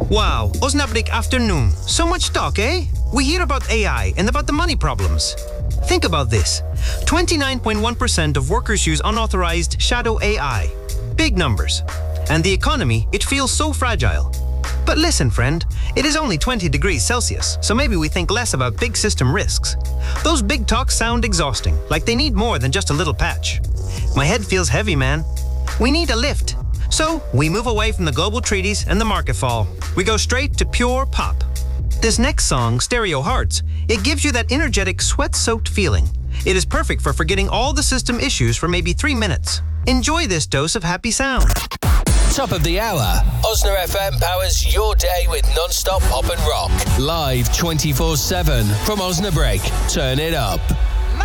Wow, Osnabrück afternoon. So much talk, eh? We hear about AI and about the money problems. Think about this. 29.1% of workers use unauthorized shadow AI. Big numbers. And the economy, it feels so fragile. But listen, friend, it is only 20 degrees Celsius, so maybe we think less about big system risks. Those big talks sound exhausting, like they need more than just a little patch. My head feels heavy, man. We need a lift. So, we move away from the global treaties and the market fall. We go straight to pure pop. This next song, Stereo Hearts, it gives you that energetic, sweat-soaked feeling. It is perfect for forgetting all the system issues for maybe 3 minutes. Enjoy this dose of happy sound. Top of the hour. Osna FM powers your day with non-stop pop and rock. Live 24/7 from Osnabrück. Turn it up.